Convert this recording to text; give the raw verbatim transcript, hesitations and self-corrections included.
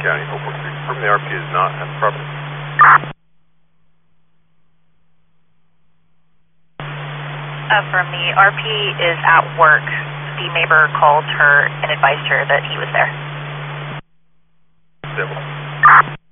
County, Hopewell Creek. From the R P is not at the property. Uh, from the R P is at work. The neighbor called her and advised her that he was there. Civil.